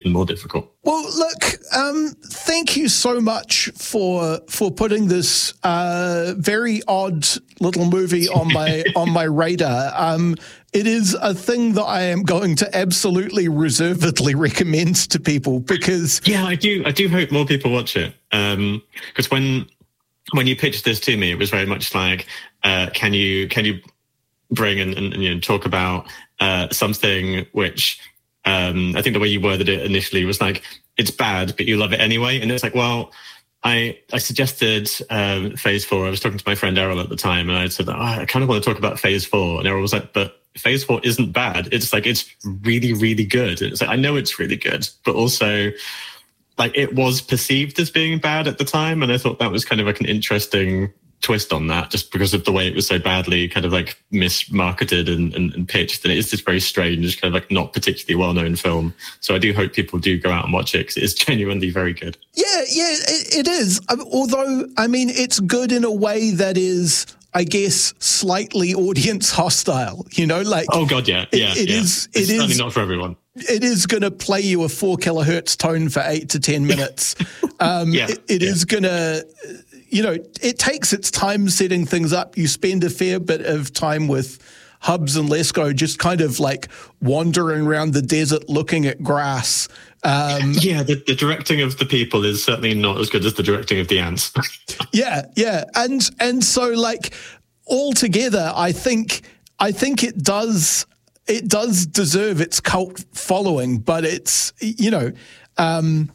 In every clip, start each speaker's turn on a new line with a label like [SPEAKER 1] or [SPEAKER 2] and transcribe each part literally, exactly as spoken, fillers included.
[SPEAKER 1] even more difficult.
[SPEAKER 2] Well, look, um, thank you so much for for putting this uh, very odd little movie on my on my radar. Um, it is a thing that I am going to absolutely reservedly recommend to people because
[SPEAKER 1] yeah, I do. I do hope more people watch it. Um, because when when you pitched this to me, it was very much like, uh, can you can you bring and, and you know talk about uh, something which. Um, I think the way you worded it initially was like, it's bad, but you love it anyway. And it's like, well, I I suggested um, Phase Four. I was talking to my friend Errol at the time, and I said, oh, I kind of want to talk about Phase Four. And Errol was like, but Phase Four isn't bad. It's like, it's really, really good. And it's like, I know it's really good, but also like it was perceived as being bad at the time. And I thought that was kind of like an interesting twist on that, just because of the way it was so badly kind of like mismarketed and, and, and pitched. And it is this very strange, kind of like not particularly well-known film. So I do hope people do go out and watch it because it is genuinely very good.
[SPEAKER 2] Yeah, yeah, it, it is. Although, I mean, it's good in a way that is, I guess, slightly audience hostile, you know, like.
[SPEAKER 1] Oh God, yeah, yeah.
[SPEAKER 2] It, it
[SPEAKER 1] yeah.
[SPEAKER 2] is.
[SPEAKER 1] It's
[SPEAKER 2] it
[SPEAKER 1] certainly
[SPEAKER 2] is
[SPEAKER 1] not for everyone.
[SPEAKER 2] It is going to play you a four kilohertz tone for eight to ten minutes. Um,
[SPEAKER 1] yeah,
[SPEAKER 2] it, it
[SPEAKER 1] yeah.
[SPEAKER 2] is going to, you know, it takes its time setting things up. You spend a fair bit of time with Hubs and Lesko just kind of like wandering around the desert looking at grass. Um,
[SPEAKER 1] yeah, the, the directing of the people is certainly not as good as the directing of the ants.
[SPEAKER 2] yeah, yeah. And and so like altogether, I think I think it does it does deserve its cult following, but it's, you know, um,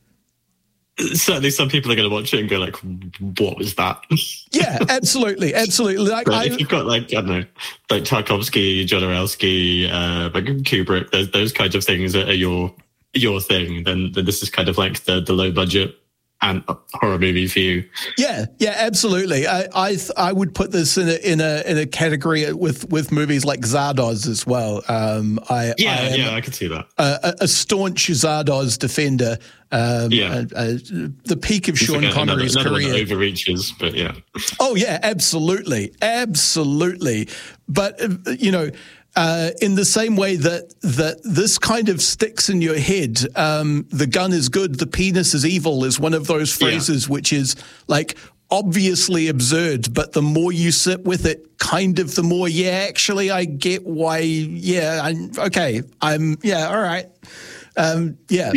[SPEAKER 1] certainly some people are going to watch it and go like, what was that?
[SPEAKER 2] Yeah, absolutely. Absolutely. Like,
[SPEAKER 1] but if you've got like, I don't know, like Tarkovsky, Jodorowsky, uh, like Kubrick, those, those kinds of things that are your, your thing, then, then this is kind of like the, the low budget and horror movie for you.
[SPEAKER 2] Yeah, yeah, absolutely. I I, I would put this in a in a in a category with, with movies like Zardoz as well. Um, I
[SPEAKER 1] yeah,
[SPEAKER 2] I
[SPEAKER 1] yeah, I could see that.
[SPEAKER 2] A, a staunch Zardoz defender. Um,
[SPEAKER 1] yeah,
[SPEAKER 2] uh, uh, the peak of
[SPEAKER 1] It's
[SPEAKER 2] Sean
[SPEAKER 1] like
[SPEAKER 2] Connery's
[SPEAKER 1] another, another
[SPEAKER 2] career.
[SPEAKER 1] Overreaches, but yeah.
[SPEAKER 2] Oh yeah, absolutely, absolutely. But uh, you know. Uh, in the same way that that this kind of sticks in your head, um, the gun is good, the penis is evil is one of those phrases yeah. which is like obviously absurd, but the more you sit with it, kind of the more, yeah, actually I get why, yeah, I'm, okay, I'm, yeah, all right. Um, yeah.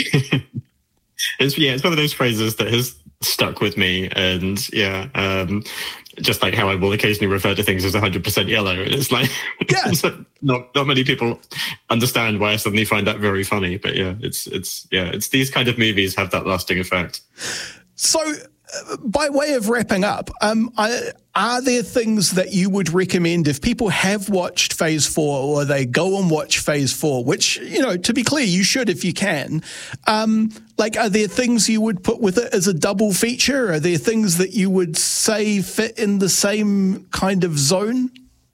[SPEAKER 1] it's, yeah, it's one of those phrases that has stuck with me, and yeah, um, just like how I will occasionally refer to things as one hundred percent yellow. It's like,
[SPEAKER 2] yeah.
[SPEAKER 1] it's like not not many people understand why I suddenly find that very funny. But yeah, it's it's yeah, it's these kind of movies have that lasting effect.
[SPEAKER 2] So, uh, by way of wrapping up, um, I, are there things that you would recommend if people have watched Phase Four or they go and watch Phase Four? Which, you know, to be clear, you should if you can. Um, Like, are there things you would put with it as a double feature? Are there things that you would say fit in the same kind of zone?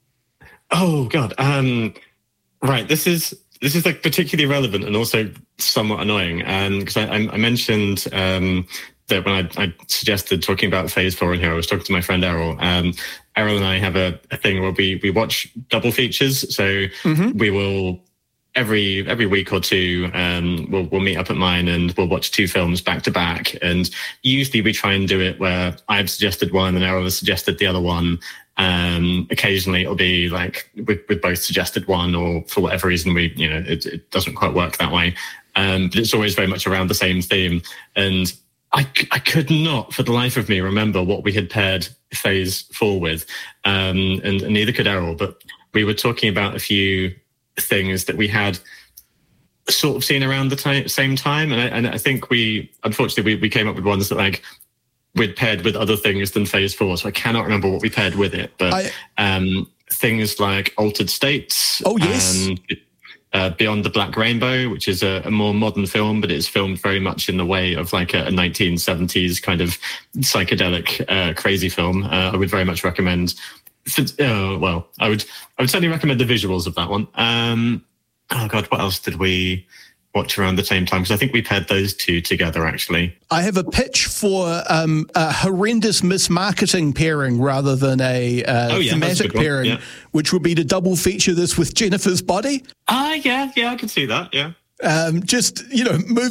[SPEAKER 1] Oh God, um, right. This is this is like particularly relevant and also somewhat annoying, and because I, I mentioned um, that when I, I suggested talking about Phase Four in here, I was talking to my friend Errol. Um, Errol and I have a, a thing where we we watch double features, so mm-hmm. we will. Every every week or two, um, we'll we'll meet up at mine and we'll watch two films back to back. And usually we try and do it where I've suggested one and Errol has suggested the other one. Um, occasionally it'll be like we we both suggested one, or for whatever reason we you know it, it doesn't quite work that way. Um, but it's always very much around the same theme. And I I could not for the life of me remember what we had paired Phase Four with, um, and, and neither could Errol. But we were talking about a few things that we had sort of seen around the time, same time. And I, and I think we, unfortunately, we, we came up with ones that like we'd paired with other things than Phase Four. So I cannot remember what we paired with it, but I, um, things like Altered States.
[SPEAKER 2] Oh, yes.
[SPEAKER 1] And, uh, Beyond the Black Rainbow, which is a, a more modern film, but it's filmed very much in the way of like a, a nineteen seventies kind of psychedelic, uh, crazy film. Uh, I would very much recommend. Uh, well, I would I would certainly recommend the visuals of that one. Um, oh God, what else did we watch around the same time? Because I think we paired those two together, actually.
[SPEAKER 2] I have a pitch for um, a horrendous mismarketing pairing rather than a uh,
[SPEAKER 1] oh, yeah,
[SPEAKER 2] thematic
[SPEAKER 1] a
[SPEAKER 2] pairing,
[SPEAKER 1] yeah.
[SPEAKER 2] which would be to double feature this with Jennifer's Body.
[SPEAKER 1] Ah, uh, yeah, yeah, I can see that, yeah.
[SPEAKER 2] Um, just, you know, move